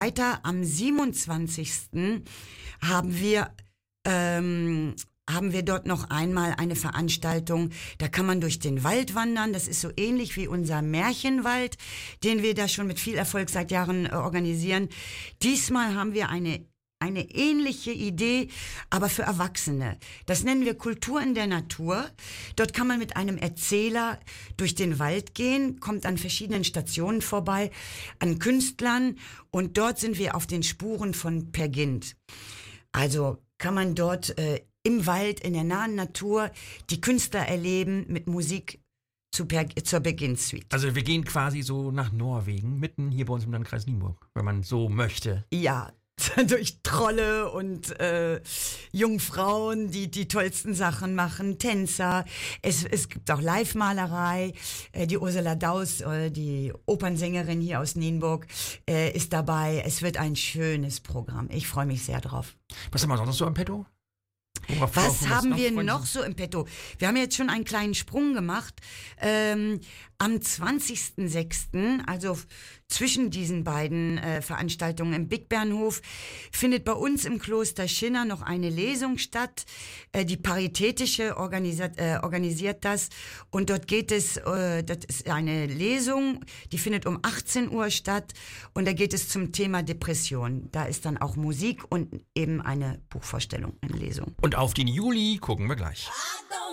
weiter. Am 27. haben wir dort noch einmal eine Veranstaltung. Da kann man durch den Wald wandern. Das ist so ähnlich wie unser Märchenwald, den wir da schon mit viel Erfolg seit Jahren organisieren. Diesmal haben wir eine ähnliche Idee, aber für Erwachsene. Das nennen wir Kultur in der Natur. Dort kann man mit einem Erzähler durch den Wald gehen, kommt an verschiedenen Stationen vorbei, an Künstlern, und dort sind wir auf den Spuren von Per Gynt. Also kann man dort im Wald, in der nahen Natur, die Künstler erleben mit Musik zur Per Gynt Suite. Also wir gehen quasi so nach Norwegen, mitten hier bei uns im Landkreis Nienburg, wenn man so möchte. Ja, durch Trolle und Jungfrauen, die tollsten Sachen machen, Tänzer. Es gibt auch Live-Malerei. Die Ursula Daus, die Opernsängerin hier aus Nienburg, ist dabei. Es wird ein schönes Programm. Ich freue mich sehr drauf. Was haben wir noch so am Petto? Was haben wir noch so im Petto? Wir haben jetzt schon einen kleinen Sprung gemacht. Am 20.06., also zwischen diesen beiden Veranstaltungen im Big Bernhof, findet bei uns im Kloster Schinner noch eine Lesung statt. Die Paritätische organisiert das, und dort geht es, das ist eine Lesung, die findet um 18 Uhr statt, und da geht es zum Thema Depression. Da ist dann auch Musik und eben eine Buchvorstellung, eine Lesung. Und auf den Juli gucken wir gleich.